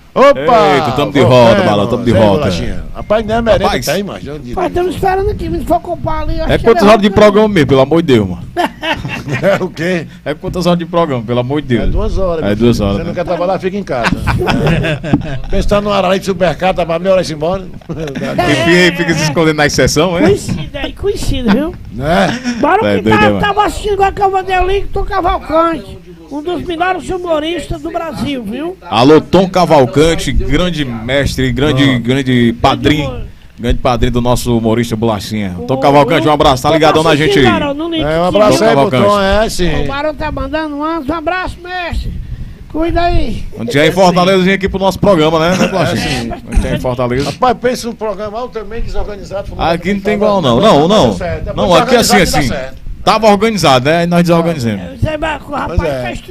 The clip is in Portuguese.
Opa! Eita, tamo de volta, Bala, tamo de volta. Rapaz, não é merenda, Rapaz, tem, mas. Mas estamos esperando aqui, se for comprar ali. É quantas horas de programa mesmo, pelo amor de Deus, mano? É o quê? É quantas horas de programa, pelo amor de Deus? É 2 horas. É 2 horas. Você não Né? quer trabalhar, fica em casa. Pensando no Arari de supermercado, tá pra meia hora embora. E fica se escondendo na exceção, é? Conhecido, viu? Né? Bora É, que doido, tava assistindo agora que eu mandei o link do Cavalcante. Um dos melhores humoristas do Brasil, viu? Alô, Tom Cavalcante, grande mestre, grande padrinho. Grande padrinho do nosso humorista Bolachinha. Tom Cavalcante, um abraço, tá ligadão na gente aí. Um abraço aí pro Tom, sim. O Barão tá mandando um abraço, mestre. Cuida aí. Quando tiver em Fortaleza, vem aqui pro nosso programa, né, Bolachinha? Quando tiver em Fortaleza. Rapaz, pensa num programa altamente desorganizado. Aqui não tem igual, não. Não, aqui é assim. Tava organizado, né? E nós desorganizamos. Rapaz,